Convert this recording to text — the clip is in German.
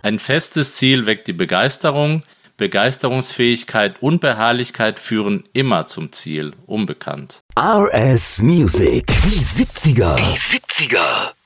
Ein festes Ziel weckt die Begeisterung. Begeisterungsfähigkeit und Beharrlichkeit führen immer zum Ziel, unbekannt. RS Music, die 70er.